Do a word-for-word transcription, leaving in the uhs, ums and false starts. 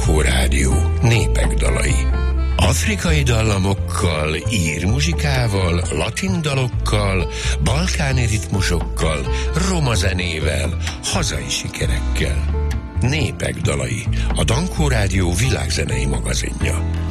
Dankó Rádió népek dalai. Afrikai dallamokkal, ír muzsikával, latin dalokkal, balkáni ritmusokkal, roma zenével, hazai sikerekkel. Népek dalai, a Dankó Rádió világzenei magazinja.